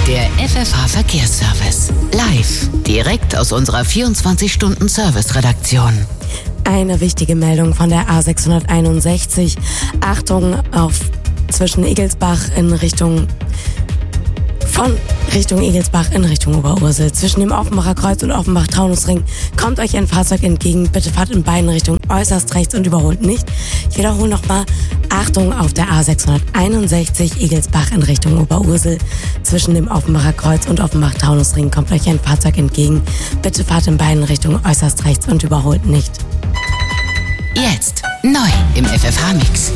Der FFH Verkehrsservice. Live. Direkt aus unserer 24-Stunden-Service-Redaktion. Eine wichtige Meldung von der A661. Achtung auf zwischen Igelsbach in Richtung Igelsbach in Richtung Oberursel. Zwischen dem Offenbacher Kreuz und Offenbach-Taunusring kommt euch ein Fahrzeug entgegen. Bitte fahrt in beiden Richtungen äußerst rechts und überholt nicht. Ich wiederhole nochmal. Achtung auf der A661 Igelsbach in Richtung Oberursel. Zwischen dem Offenbacher Kreuz und Offenbach-Taunusring kommt euch ein Fahrzeug entgegen. Bitte fahrt in beiden Richtungen äußerst rechts und überholt nicht. Jetzt neu im FFH-Mix.